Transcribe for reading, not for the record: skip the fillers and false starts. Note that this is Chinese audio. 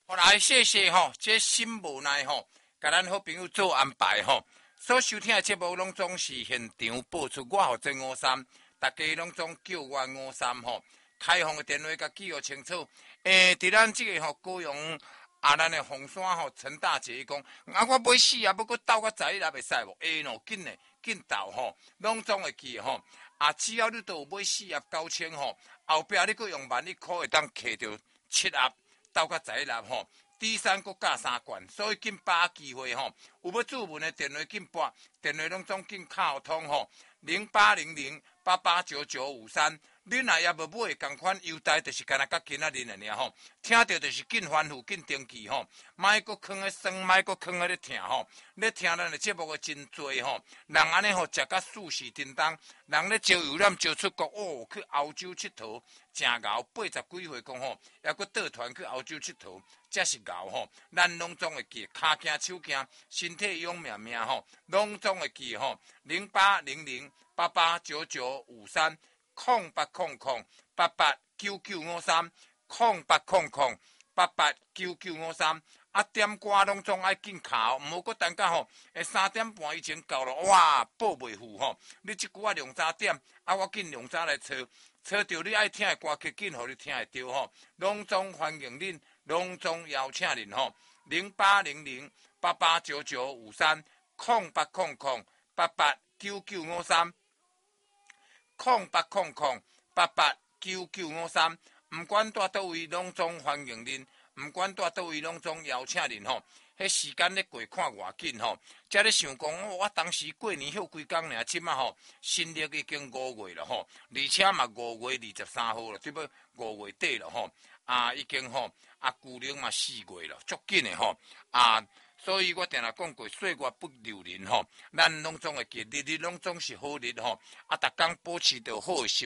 后来谢谢吼，这心无奈吼，甲咱好朋友做安排吼。所收听的节目拢总是现场播出，我号真53，大家拢总叫我53吼。开放的电话甲记号清楚。伫咱这个吼高雄咱的凤山吼陈大姐讲，我买死啊，要搁斗甲十一袂使无？喏，紧嘞，紧斗吼，拢总会记吼。只要你都有买4盒9000吼，后壁你搁用1,100会当摕到7盒。斗甲十一粒吼，第三国加3罐，所以紧把握机会吼。有要注文的电话紧拨，电话拢总紧敲通吼，0800889953。你若也无买同款优待，就是干那甲今仔日的尔吼。听到就是紧吩咐紧登记吼，莫搁囥咧酸，莫搁囥咧听吼。咧听咱的节目个真多吼，人安尼吼食甲四时叮当，人咧招游览招出国哦，去欧洲佚佗。真牛，80几岁讲吼，还佫倒团去欧洲佚佗，才是牛吼。咱拢总会记，骹惊手惊，身体勇命命吼，拢总会记吼。0800889953，0800889953，0800889953，点歌拢总爱紧敲，毋好佫等到吼，3点半以前到了，哇，报袂赴吼。你即句量早点，我紧量早来找。找到你爱听的歌曲，紧互你听会到吼。拢总欢迎恁，拢总邀请恁吼。0800889953，0800889953，毋管在倒位，拢总欢迎恁。毋管在倒位，拢总邀请恁吼。迄时间咧过看偌紧吼，才咧想讲，我当时过年休几工尔，即马吼新历已经5月了吼，而且嘛5月23号了，对不？5月底了吼，已经吼旧历嘛4月了，足紧的吼所以我定定讲过，岁月不留人吼，咱拢总会记，日日拢总是好日吼，逐工保持着好的心